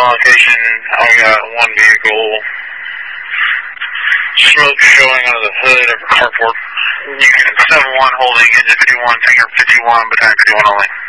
on location. I got one vehicle. Smoke showing out of the hood of a carport. You can 7-1 holding engine 51, tanker 51, battalion 51 only.